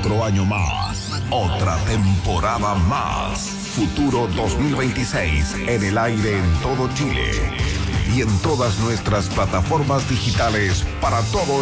Otro año más, otra temporada más. Futuro 2026 en el aire en todo Chile y en todas nuestras plataformas digitales para todo